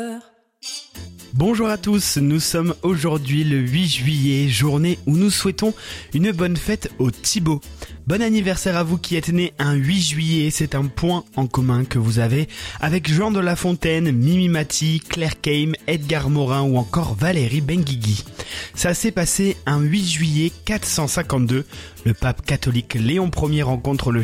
Bonjour à tous, nous sommes aujourd'hui le 8 juillet, journée où nous souhaitons une bonne fête au Thibaut. Bon anniversaire à vous qui êtes nés un 8 juillet, c'est un point en commun que vous avez avec Jean de La Fontaine, Mimi Mati, Claire Keim, Edgar Morin ou encore Valérie Benguigui. Ça s'est passé un 8 juillet 452, le pape catholique Léon Ier rencontre le